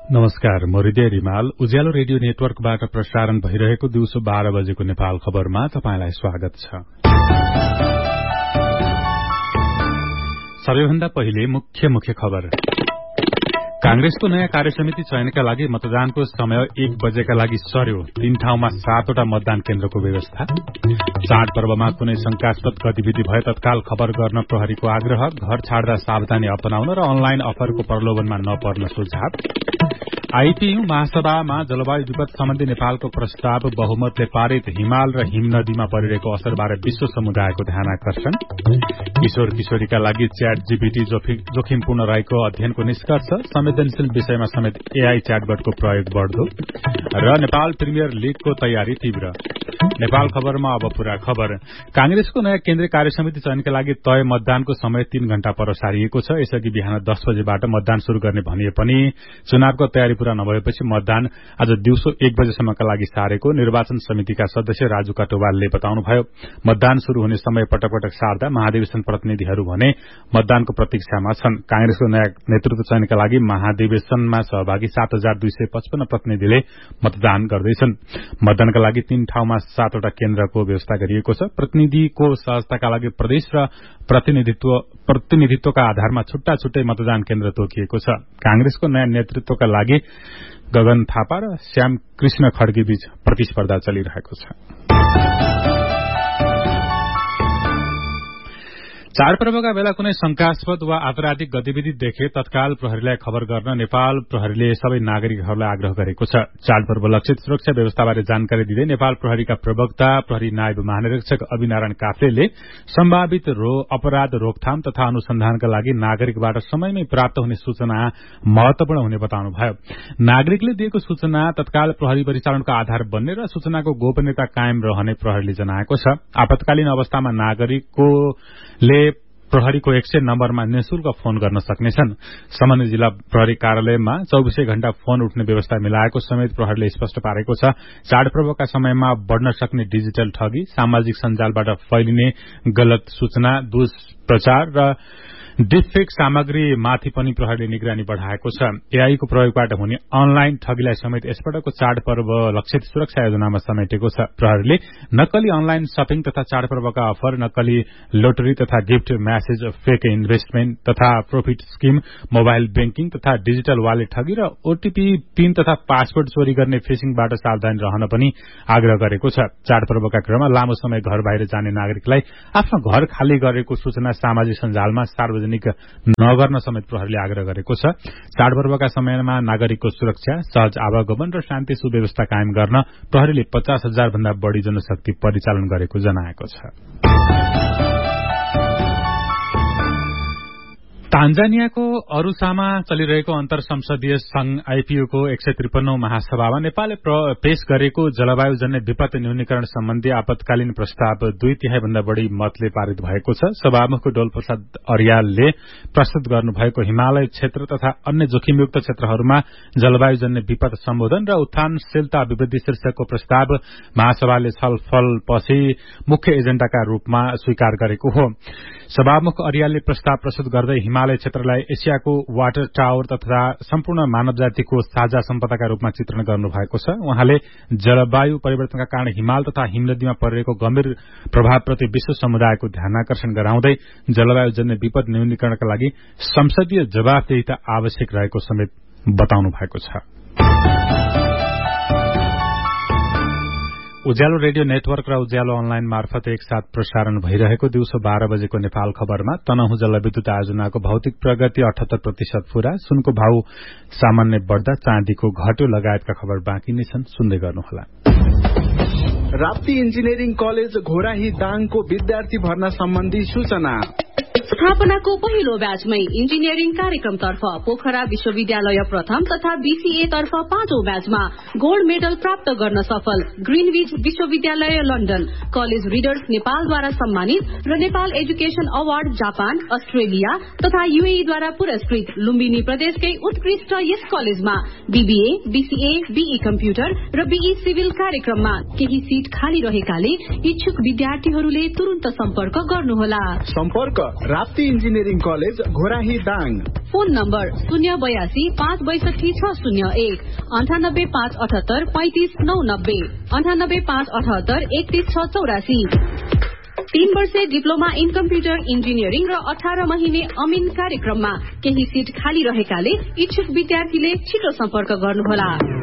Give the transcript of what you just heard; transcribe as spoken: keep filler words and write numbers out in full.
नमस्कार, म हृदय रिमाल। उज्यालो रेडियो नेटवर्कबाट प्रसारण भइरहेको दिउँसो बाह्र बजेको नेपाल खबरमा तपाईंलाई स्वागत छ। सबैभन्दा पहिले मुख्य मुख्य खबर। कांग्रेसको नयाँ कार्यसमिति चयनका लागि मतदानको समय एक बजेका लागि सर्यो। तीन ठाउँमा सातवटा मतदान केन्द्रको व्यवस्था। चाडपर्वमा कुनै शंकास्पद गतिविधि भए तत्काल खबर गर्न प्रहरीको आग्रह। घर छाड्दा सावधानी अपनाउन र अनलाइन अफरको प्रलोभनमा नपर्न सुझाव। आईपीयू महासभामा जलवायु विपद सम्बन्धी नेपालको प्रस्ताव बहुमतले पारित। हिमाल र हिम नदीमा परिरहेको असरबारे विश्व समुदायको ध्यानाकर्षण। किशोर किशोरीका लागि च्याट जीपीटी जोखिमपूर्ण रहेको अध्ययनको निष्कर्ष। संवेदनशील विषयमा समेत एआई च्याटबटको प्रयोग बढ़दो र नेपाल प्रिमियर लीगको तयारी तीव्र। नेपाल खबरमा अब पूरा खबर। कांग्रेसको नयाँ केन्द्रीय कार्यसमिति चयनका लागि तय मतदानको समय तीन घण्टा पर सारिएको छ। यसअघि बिहान दस बजेबाट मतदान शुरू गर्ने भनिए पनि चुनावको तयारी पूरा नभएपछि मतदान आज दिउँसो एक बजेसम्मका लागि सारेको निर्वाचन समितिका सदस्य राजु कटुवालले बताउनुभयो। मतदान शुरू हुने समय पटक पटक सार्दा महाधिवेशन प्रतिनिधिहरू भने मतदानको प्रतीक्षामा छन्। कांग्रेसको नयाँ नेतृत्व चयनका लागि महाधिवेशनमा सहभागी सात हजार दुई सय पचपन्न प्रतिनिधिले मतदान गर्दैछन्। मतदानका लागि तीन ठाउँमा सातवटा केन्द्रको व्यवस्था गरिएको छ। प्रतिनिधिको सहजताका लागि प्रदेश र प्रतिनिधित्व प्रतिनिधित्वका आधारमा छुट्टा छुट्टै मतदान केन्द्र तोकिएको छ। कांग्रेसको नयाँ नेतृत्वका लागि गगन थापा र श्याम कृष्ण खड्गी बीच प्रतिस्पर्धा चलिरहेको छ। चाडपर्वका बेला कुनै शंकास्पद वा आपराधिक गतिविधि देखे तत्काल प्रहरीलाई खबर गर्न नेपाल प्रहरीले सबै नागरिकहरूलाई आग्रह गरेको छ। चाडपर्व लक्षित सुरक्षा व्यवस्थाबारे जानकारी दिँदै नेपाल प्रहरीका प्रवक्ता प्रहरी नायब महानिरीक्षक अभिनारायण काफ्लेले सम्भावित रो अपराध रोकथाम तथा अनुसन्धानका लागि नागरिकबाट समयमै प्राप्त हुने सूचना महत्वपूर्ण हुने बताउनुभयो। नागरिकले दिएको सूचना तत्काल प्रहरी परिचालनको आधार बन्ने र सूचनाको गोपनीयता कायम रहने प्रहरीले जनाएको छ। आपतकालीन अवस्थामा नागरिकले प्रहरीको एक सय नम्बरमा निशुल्क फोन गर्न सक्नेछन्। सम्बन्धित जिल्ला प्रहरी कार्यालयमा चौबिसै घण्टा फोन उठ्ने व्यवस्था मिलाएको समेत प्रहरीले स्पष्ट पारेको छ। चाडपर्वका समयमा बढ़न सक्ने डिजिटल ठगी, सामाजिक सञ्जालबाट फैलिने गलत सूचना, दुष्प्रचार र डिफेक सामग्री माथि पनि प्रहरीले निगरानी बढ़ाएको छ। एआईको प्रयोगबाट हुने अनलाइन ठगीलाई समेत यसपटकको चाडपर्व लक्षित सुरक्षा योजनामा समेटेको छ। प्रहरीले नक्कली अनलाइन शपिङ तथा चाडपर्वका अफर, नक्कली लोटरी तथा गिफ्ट म्यासेज, फेक इन्भेस्टमेन्ट तथा प्रोफिट स्किम, मोबाइल ब्याङ्किङ तथा डिजिटल वालेट ठगी र ओटीपी पिन तथा पासवर्ड चोरी गर्ने फिशिङबाट सावधान रहन पनि आग्रह गरेको छ। चाडपर्वका क्रममा लामो समय घर बाहिर जाने नागरिकलाई आफ्नो घर खाली गरेको सूचना सामाजिक सञ्जालमा सार्वजनिक नगर्न समेत प्रहरीले आग्रह गरेको छ। चाडपर्वका समयमा नागरिकको सुरक्षा, सहज आवागमन र शान्ति सुव्यवस्था कायम गर्न प्रहरीले पचास हजार भन्दा बढ़ी जनशक्ति परिचालन गरेको जनाएको छ। तान्जानियाको अरूसामा चलिरहेको अन्तर संसदीय संघ आईपीयूको एक सय त्रिपन्नौ महासभामा नेपालले पेश गरेको जलवायुजन्य विपद न्यूनीकरण सम्बन्धी आपतकालीन प्रस्ताव दुई तिहाई भन्दा बढ़ी मतले पारित भएको छ। सभामुख डोलप्रसाद अर्यालले प्रस्तुत गर्नुभएको हिमालय क्षेत्र तथा अन्य जोखिमयुक्त क्षेत्रहरूमा जलवायुजन्य विपद सम्बोधन र उत्थानशीलता अभिवृद्धि शीर्षकको प्रस्ताव महासभाले छलफलपछि मुख्य एजेण्डाका रूपमा स्वीकार गरेको हो। सभामुख अर्यालले प्रस्ताव प्रस्तुत गर्दै हिमालय क्षेत्रलाई एसियाको वाटर टावर तथा सम्पूर्ण मानव जातिको साझा सम्पदाका रूपमा चित्रण गर्नुभएको छ। उहाँले जलवायु परिवर्तनका कारण हिमाल तथा हिमनदीमा परिरहेको गम्भीर प्रभावप्रति विश्व समुदायको ध्यानाकर्षण गराउँदै जलवायुजन्य विपद न्यूनीकरणका लागि संसदीय जवाफदेहिता आवश्यक रहेको समेत बताउनु भएको छ। उज्यालो रेडियो नेटवर्क र उज्यालो अनलाइन मार्फत एकसाथ प्रसारण भइरहेको दिउँसो बाह्र बजेको नेपाल खबरमा तनहुँ जलविद्युत आयोजनाको भौतिक प्रगति अठहत्तर प्रतिशत पूरा, सुनको भाउ सामान्य बढ़दा, चाँदीको घट्यो लगायतका खबर बाँकी नै छन्। सुन्दै गर्नुहोला। राप्ती इन्जिनियरिङ कलेज घोराही दाङको विद्यार्थी भर्ना सम्बन्धी सूचना। स्थापनाको पहिलो ब्याचमै इन्जिनियरिङ कार्यक्रमतर्फ पोखरा विश्वविद्यालय प्रथम तथा बीसीए तर्फ पाँचौं ब्याचमा गोल्ड मेडल प्राप्त गर्न सफल ग्रीनविच विश्वविद्यालय लन्डन, कलेज रिडर्स नेपालद्वारा सम्मानित र Nepal education award Japan, Australia तथा यूएईद्वारा पुरस्कृत लुम्बिनी प्रदेशकै उत्कृष्ट यस कलेजमा बीबीए, बीसीए, बीई कम्प्युटर र बीई सिभिल कार्यक्रममा केही सीट खाली रहेकाले इच्छुक विद्यार्थीहरूले तुरन्त सम्पर्क गर्नुहोला। सम्पर्क Rapti engineering college Ghorahi Dang. Phone number शून्य बयासी पाँच बैसठी छ शून्य एक अन्ठानब्बे पाँच अठहत्तर पैंतिस नौ नब्बे अन्ठानब्बे पाँच अठहत्तर एकतीस छ चौरासी। तीन वर्षे डिप्लोमा इन कम्प्युटर इन्जिनियरिङ र अठार महिने अमिन कार्यक्रममा केही सीट खाली रहेकाले इच्छुक विद्यार्थीले छिटो सम्पर्क गर्नुहोला।